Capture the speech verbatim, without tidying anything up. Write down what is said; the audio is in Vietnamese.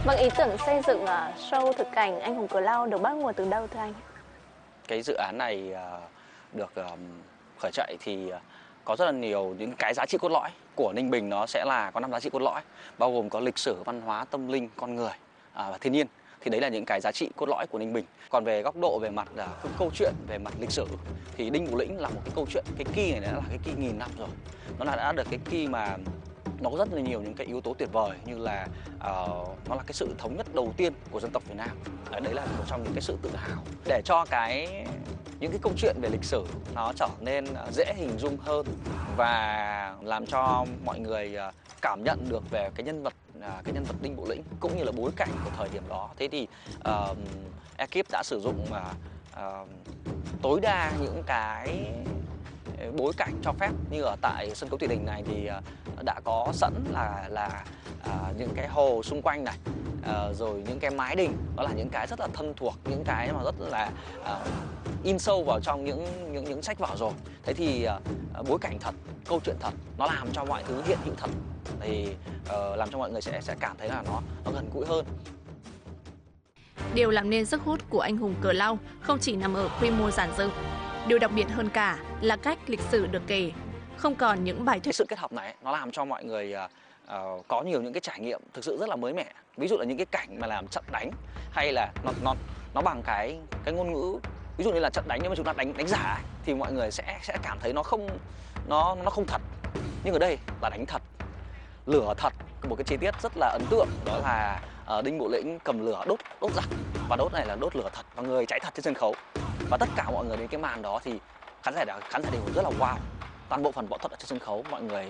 Vâng, ý tưởng xây dựng uh, show thực cảnh Anh hùng Cờ Lao được bắt nguồn từ đâu thưa anh? Cái dự án này uh, được uh, khởi chạy thì uh, có rất là nhiều những cái giá trị cốt lõi của Ninh Bình. Nó sẽ là có năm giá trị cốt lõi, bao gồm có lịch sử, văn hóa, tâm linh, con người uh, và thiên nhiên. Thì đấy là những cái giá trị cốt lõi của Ninh Bình. Còn về góc độ về mặt uh, câu chuyện, về mặt lịch sử thì Đinh Bộ Lĩnh là một cái câu chuyện, cái kỳ này đã là cái kỳ nghìn năm rồi. Nó là đã được cái kỳ mà nó có rất là nhiều những cái yếu tố tuyệt vời, như là uh, nó là cái sự thống nhất đầu tiên của dân tộc Việt Nam. Đấy, đấy là một trong những cái sự tự hào để cho cái những cái câu chuyện về lịch sử nó trở nên dễ hình dung hơn và làm cho mọi người cảm nhận được về cái nhân vật cái nhân vật Đinh Bộ Lĩnh cũng như là bối cảnh của thời điểm đó. Thế thì uh, ekip đã sử dụng uh, uh, tối đa những cái bối cảnh cho phép. Như ở tại sân khấu Thủy Đình này thì đã có sẵn là là à, những cái hồ xung quanh này, à, rồi những cái mái đình, đó là những cái rất là thân thuộc, những cái mà rất là à, in sâu vào trong những những những sách vở rồi. Thế thì à, bối cảnh thật, câu chuyện thật, nó làm cho mọi thứ hiện hữu thật, thì uh, làm cho mọi người sẽ sẽ cảm thấy là nó nó gần gũi hơn. Điều làm nên sức hút của Anh hùng Cờ Lao không chỉ nằm ở quy mô giản dựng. Điều đặc biệt hơn cả là cách lịch sử được kể, không còn những bài thuyết. Sự kết hợp này nó làm cho mọi người uh, có nhiều những cái trải nghiệm thực sự rất là mới mẻ. Ví dụ là những cái cảnh mà làm trận đánh, hay là nó nó nó bằng cái cái ngôn ngữ. Ví dụ như là trận đánh, nhưng mà chúng ta đánh đánh giả thì mọi người sẽ sẽ cảm thấy nó không nó nó không thật. Nhưng ở đây là đánh thật, lửa thật. Một cái chi tiết rất là ấn tượng đó là uh, Đinh Bộ Lĩnh cầm lửa đốt đốt giặc, và đốt này là đốt lửa thật và người cháy thật trên sân khấu. Và tất cả mọi người đến cái màn đó thì khán giả khán giả đều rất là wow. Toàn bộ phần võ thuật ở trên sân khấu mọi người